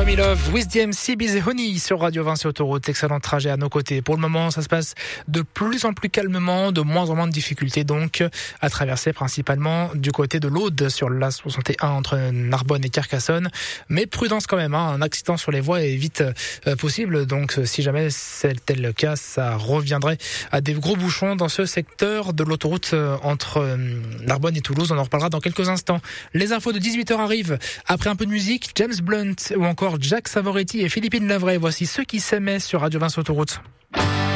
Me Love with DMC, Biz et Honey sur Radio 20 sur Autoroute. Excellent trajet à nos côtés. Pour le moment, ça se passe de plus en plus calmement, de moins en moins de difficultés donc à traverser, principalement du côté de l'Aude sur l'A61 entre Narbonne et Carcassonne. Mais prudence quand même, un accident sur les voies est vite possible. Donc si jamais c'était le cas, ça reviendrait à des gros bouchons dans ce secteur de l'autoroute entre Narbonne et Toulouse. On en reparlera dans quelques instants. Les infos de 18h arrivent après un peu de musique. James Blunt ou encore Jack Savoretti et Philippine Lavray. Voici ceux qui s'aimaient sur Radio 20 Autoroute.